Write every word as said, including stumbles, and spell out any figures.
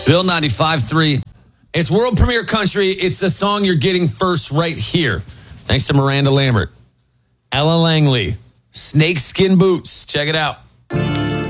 Bill ninety-five three. It's world premiere country. It's the song you're getting first right here. Thanks to Miranda Lambert. Ella Langley. Snakeskin Boots. Check it out.